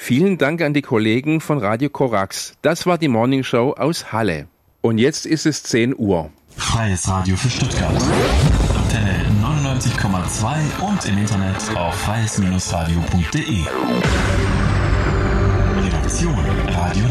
Vielen Dank an die Kollegen von Radio Korax. Das war die Morning Show aus Halle. Und jetzt ist es 10 Uhr. Freies Radio für Stuttgart. Antenne 99,2 und im Internet auf freies-radio.de. Redaktion Radio